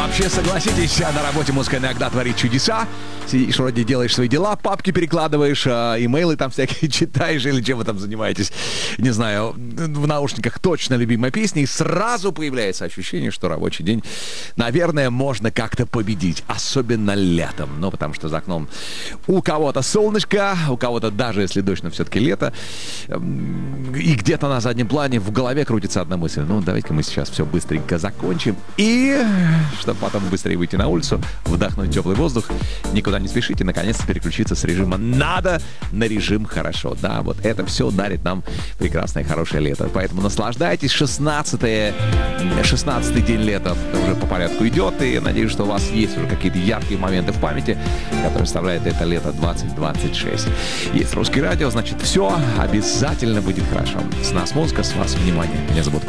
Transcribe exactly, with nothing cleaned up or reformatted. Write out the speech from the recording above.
Вообще, согласитесь, на работе музыка иногда творит чудеса. Сидишь, вроде делаешь свои дела, папки перекладываешь, а, имейлы там всякие читаешь или чем вы там занимаетесь. Не знаю, в наушниках точно любимая песня, и сразу появляется ощущение, что рабочий день, наверное, можно как-то победить. Особенно летом. Ну, потому что за окном у кого-то солнышко, у кого-то даже если дождь, но все-таки лето. И где-то на заднем плане в голове крутится одна мысль. Ну, давайте-ка мы сейчас все быстренько закончим. И, чтобы потом быстрее выйти на улицу, вдохнуть теплый воздух, никуда не спешите, наконец-то переключиться с режима «надо» на режим «хорошо». Да, вот это все дарит нам прекрасное, хорошее лето. Поэтому наслаждайтесь. шестнадцатый день лета уже по порядку идет. И я надеюсь, что у вас есть уже какие-то яркие моменты в памяти, которые вставляет это лето двадцать двадцать шесть. Есть Русское радио, значит, все обязательно будет хорошо. С нас музыка, с вас внимание. Меня зовут